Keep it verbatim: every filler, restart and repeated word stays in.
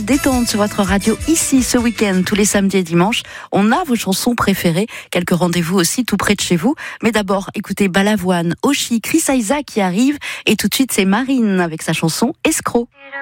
détente sur votre radio ici ce week-end, tous les samedis et dimanches. On a vos chansons préférées, quelques rendez-vous aussi tout près de chez vous. Mais d'abord, écoutez Balavoine, Oshi, Chris Isaak qui arrive et tout de suite c'est Marine avec sa chanson Escroc.